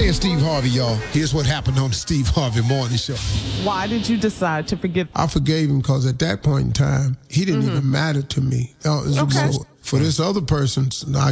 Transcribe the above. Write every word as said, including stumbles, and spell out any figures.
playing Steve Harvey, y'all. Here's what happened on the Steve Harvey Morning Show. Why did you decide to forgive? I forgave him because at that point in time, he didn't mm-hmm. even matter to me. Uh, okay. So for this other person, I